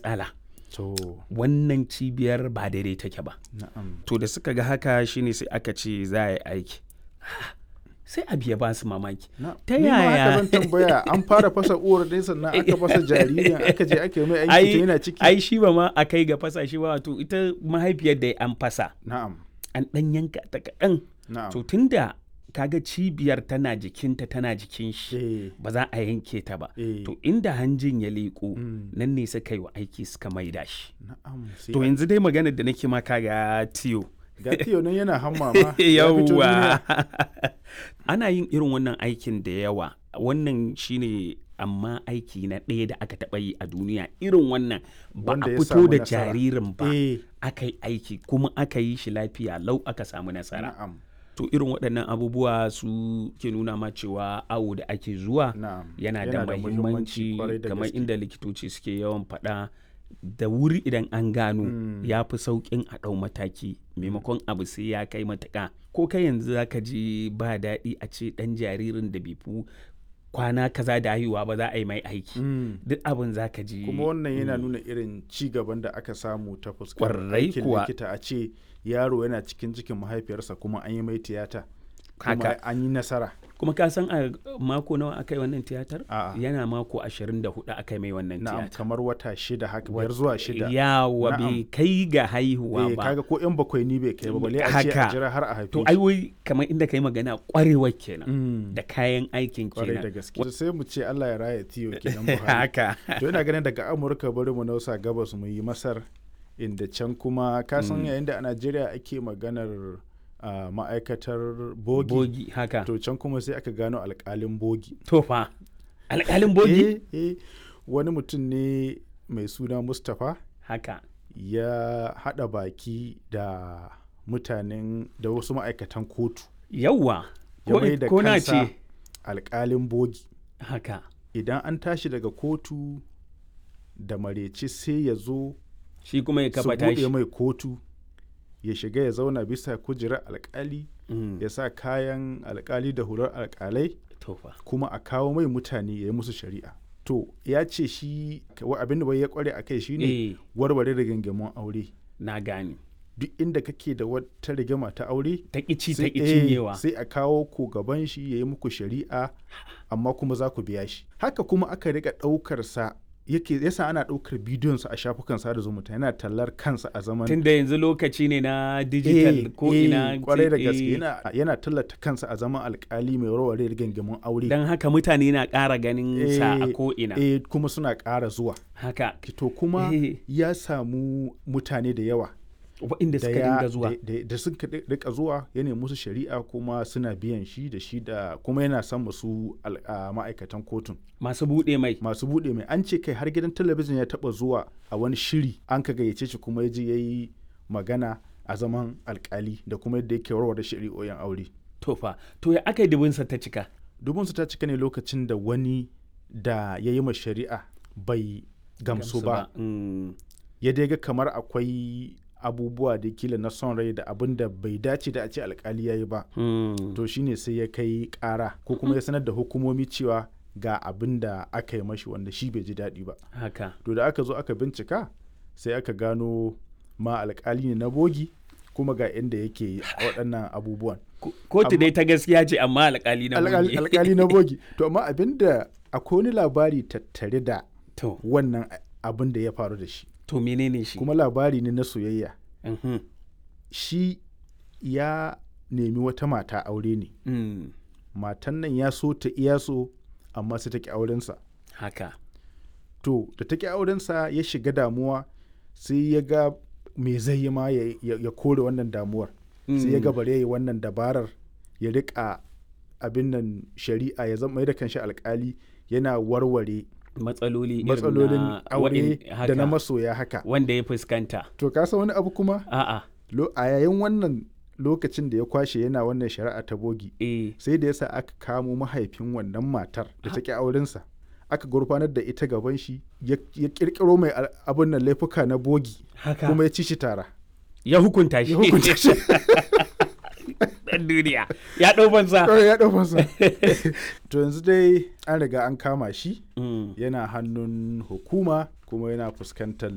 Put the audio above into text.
matsala. To, Wannan cibiyar ba daidai take ba. na'am. To da suka ga haka shine sai aka ce za a yi aiki. Sai abu ya ba su mamaki. Ta Ni ma haka yaya? zan tambaya an fara fasa uwar ne sannan aka fasa jaririn aka je aka yi mai aiki to yana ciki. Ai shi ba ma a kai ga fasa shi ba, wato ita mahaifiyar da an fasa. Na'am. An ɗan yanka ta kaɗan. Na'am. To tunda kaga cibiyar tana jikinta tana jikin shi, Eh, ba za a yanke ta ba. eh. To inda hanjin ya leƙo, Mm. nan ne suka yi wa aiki suka maida shi. Na'am. Sai To yanzu dai maganar da nake ma kaga tiyo. ga tiyo nan yana hamma ma. Ya fito Yawwa. duniya. Ana yin irin wannan aikin da yawa. Wannan shine amma aiki na ɗaya da aka taɓa yi a duniya irin wannan, ba Wanda a ya fito samu da nasara. jaririn ba, Eh, aka yi aiki kuma aka yi shi lafiya lau aka samu nasara. na'am. To irin waɗannan abubuwa su ke nuna ma cewa awo da ake zuwa Na'am. yana da mahimmanci, kwarai da kamar gaske. inda likitoci suke yawan faɗa, da wuri idan an gano ya fi sauƙin a ɗau mataki maimakon abu sai ya kai matuƙa. Ko kai yanzu za ka ji ba daɗi a ce ɗan jaririn da bai fi kwana kaza da haihuwa ba za a yi mai aiki. Mm. Duk abin za ka ji. Kuma wannan yana nuna irin ci gaban da aka samu ta fuskar Kwarai aikin kuwa. likita a ce yaro yana cikin cikin mahaifiyarsa kuma an yi mai tiyata. Kuma Haka. an yi nasara. Kuma ka san a mako nawa aka yi wannan tiyatar? A'a. Yana mako 24 aka yi mai wannan Na'am, tiyatar. kamar wata shida haka, 5 zuwa 6. Yawa Na'am. bai kai ga haihuwa Eh, ba. kaga ko 'yan bakwai ni bai kai ba balle a ce Haka. a jira har a haife To shi. ai wai kamar inda kai magana kwarewar kenan Mm. da kayan aikin Kwarai da kenan. gaske. Sai mu ce Allah ya raya tiyo kenan Buhari. Haka. To ina ganin daga Amurka bari mu nausa gabas mu yi Masar, inda can kuma ka san yayin da a Najeriya ake maganar ma'aikatar bogi. Bogi haka. To can kuma sai aka gano alƙalin bogi. To fa alƙalin bogi? Wani mutum ne mai suna Mustapha Haka. ya haɗa baki da mutanen da wasu ma'aikatan kotu. Yawwa. Ya mai da Ko na kansa ce alƙalin bogi. haka. Idan an tashi daga kotu da mareci sai ya zo Shi kuma ya su kafa tashi. buɗe mai kotu ya shiga ya zauna bisa kujerar alƙali, Mm. ya sa kayan alƙali da hular alƙalai, To fa. kuma a kawo mai mutane ya yi musu shari'a. To ya ce shi abin da bai ya kware a kai shine Eh, warware rigingimun aure. na gane. Duk inda kake da wata rigima ta aure Ta ƙici ta sai cinyewa. sai a kawo ku gaban shi ya yi muku shari'a, amma kuma za ku biya shi. Haka kuma aka riƙa ɗaukar sa, yasa ana ɗaukar bidiyon sa a shafukan sada zumunta, yana tallar kansa a zaman Tunda yanzu lokaci ne na digital ko ina. kwarai da gaske yana tallata kansa a zaman alkali mai warware rigingimun aure. Don haka mutane na ƙara ganin sa a ko ina. Kuma suna ƙara zuwa. Haka. To kuma Eh. ya samu mutane da yawa Waɗanda suka dinga zuwa. da suka rika zuwa ya nemi musu shari'a kuma suna biyan shi da kuma yana son musu ma'aikatan kotun Masu buɗe mai. an ce kai har gidan talabijin ya taba zuwa a wani shiri an ka gayyace shi kuma ya je ya yi magana a zaman alkali da kuma yadda yake warware shari'o'in aure. To fa. To ya aka yi dubinsa ta cika? Dubinsa ta cika ne lokacin da wani da ya yi ma shari'a bai gamsu ba. Mm. Ya dai ga kamar akwai abubuwa da kila na son rai da abin da bai dace da a ce alkali ya yi ba. To shine sai ya kai ƙara ko kuma ya sanar da hukumomi cewa ga abin da aka yi mashi wanda shi bai ji daɗi ba. Haka. To da aka zo aka bincika sai aka gano ma alkali ne na bogi kuma ga inda yake waɗannan abubuwan. Kotu dai ta gaskiya ce amma alkali na bogi. Alkali na bogi. To amma abin da akwai wani labari tattare da wannan abin da ya faru da shi. To menene shi? Kuma labari ne na soyayya. Shi ya nemi wata mata aure ne. Matan nan ya so ta iya so amma sai ta ki aurensa. Haka. To da ta ki aurensa ya shiga damuwa sai ya ga me zai yi ma ya kore wannan damuwar. Sai ya ga bare ya yi wannan dabarar ya riƙa abin nan shari'a ya zama da kanshi alƙali yana warware matsalolin aure da na masoya haka wanda ya fuskanta. To ka san wani abu kuma? A'a. A yayin wannan lokacin da ya kwashe yana wannan shari'a ta bogi, sai da yasa aka kamo mahaifin wannan matar da ta ki aurensa, aka gurfanar da ita gaban shi, ya kirkiro mai abin nan laifuka na bogi, kuma ya ci shi tara. Ya hukunta shi. Dan duniya. Ya ɗau fansa. To yanzu dai an riga an kama shi, yana hannun hukuma kuma yana fuskantar